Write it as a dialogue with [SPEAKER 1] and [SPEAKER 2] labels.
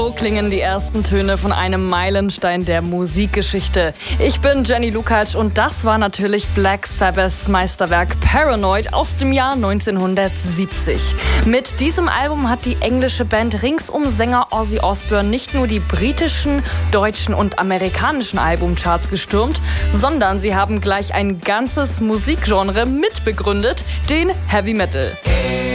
[SPEAKER 1] So klingen die ersten Töne von einem Meilenstein der Musikgeschichte. Ich bin Jenny Lukacs und das war natürlich Black Sabbaths Meisterwerk Paranoid aus dem Jahr 1970. Mit diesem Album hat die englische Band rings um Sänger Ozzy Osbourne nicht nur die britischen, deutschen und amerikanischen Albumcharts gestürmt, sondern sie haben gleich ein ganzes Musikgenre mitbegründet, den Heavy Metal.